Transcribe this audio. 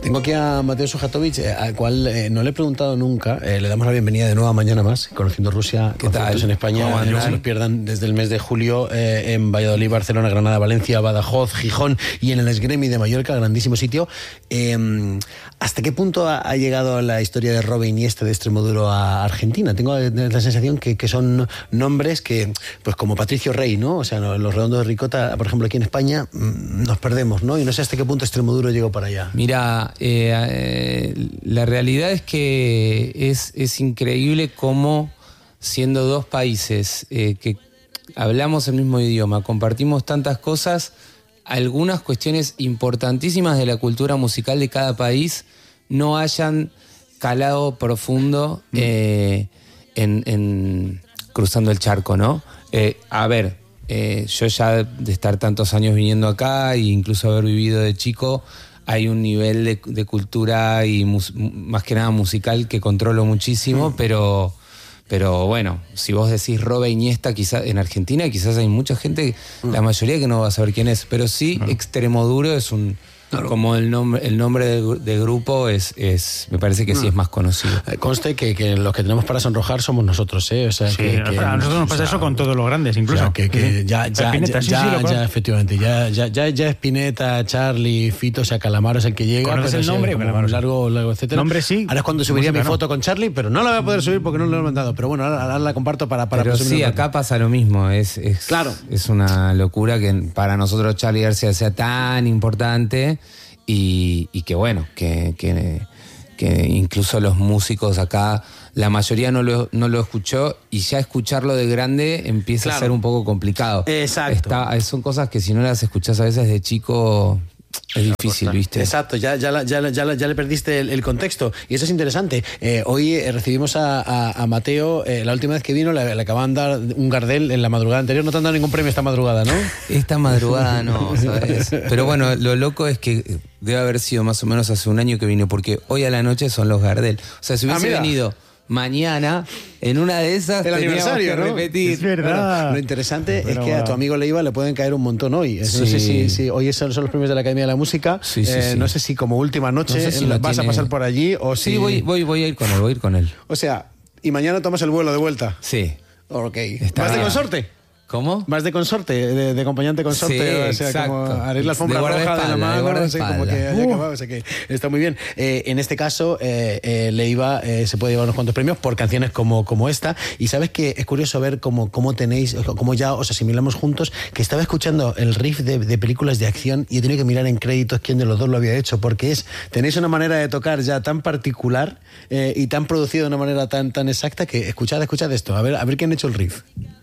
Tengo aquí a Mateo Sujatovich, al cual no le he preguntado nunca. Le damos la bienvenida de nuevo a Mañana Más, Conociendo Rusia. ¿Qué tal? En España, no se los pierdan desde el mes de julio en Valladolid, Barcelona, Granada, Valencia, Badajoz, Gijón y en el Esgremi de Mallorca, grandísimo sitio. ¿Hasta qué punto ha llegado la historia de Robe Iniesta de Extremoduro a Argentina? Tengo la sensación que son nombres que, pues como Patricio Rey, ¿no? O sea, los Redondos de Ricota, por ejemplo, aquí en España nos perdemos, ¿no? Y no sé hasta qué punto Extremoduro llegó para allá. Mira, la realidad es que es increíble cómo, siendo dos países que hablamos el mismo idioma, compartimos tantas cosas, algunas cuestiones importantísimas de la cultura musical de cada país no hayan calado profundo en cruzando el charco, ¿no? Yo ya de estar tantos años viniendo acá e incluso haber vivido de chico, hay un nivel de cultura y más que nada musical que controlo muchísimo, pero bueno, si vos decís Robe Iniesta, quizás en Argentina quizás hay mucha gente, la mayoría que no va a saber quién es, pero sí, Extremoduro es un... Claro. Como el nombre de grupo me parece que sí es más conocido. Conste que los que tenemos para sonrojar somos nosotros, ¿eh? O sea, sí, a nosotros nos pasa eso con todos los grandes, incluso. O sea, ya, efectivamente, ya Spinetta, Charlie, Fito, o sea, Calamaro es el que llega. ¿Conoces el nombre? Como largo, etcétera. Nombre sí. Ahora es cuando subiría mi foto con Charlie, pero no la voy a poder subir porque no lo he mandado. Pero bueno, ahora la comparto para pero sí, acá pasa lo mismo. Claro. Es una locura que para nosotros Charlie García sea tan importante. Y que bueno, que incluso los músicos acá, la mayoría no lo escuchó y ya escucharlo de grande empieza a ser un poco complicado. Exacto. Son cosas que si no las escuchás a veces de chico es difícil, ¿viste? Exacto, ya le perdiste el contexto. Y eso es interesante. Hoy recibimos a Mateo, la última vez que vino le acaban de dar un Gardel en la madrugada anterior. No te han dado ningún premio esta madrugada, ¿no? Esta madrugada no, ¿sabes? Pero bueno, lo loco es que debe haber sido más o menos hace un año que vino, porque hoy a la noche son los Gardel. O sea, si hubiese venido mañana, en una de esas el aniversario, que repetir. Es verdad. Bueno, lo interesante es que a tu amigo Leiva le pueden caer un montón hoy. Sí. No sé si hoy son los premios de la Academia de la Música. Sí. No sé si como última noche vas a pasar por allí o si... Sí, voy a ir con él, O sea, y mañana tomas el vuelo de vuelta. Sí. Ok. ¿Vas de consorte? ¿Cómo? Vas de consorte, de acompañante consorte, sí, o sea, exacto. como abrir la alfombra roja de la mano, no sé, como que haya acabado, o sea que está muy bien. En este caso, Leiva se puede llevar unos cuantos premios por canciones como esta, y sabes que es curioso ver cómo tenéis, cómo ya os asimilamos juntos, que estaba escuchando el riff de películas de acción y he tenido que mirar en créditos quién de los dos lo había hecho, porque tenéis una manera de tocar ya tan particular y tan producido de una manera tan exacta que escuchad esto, a ver quién ha hecho el riff.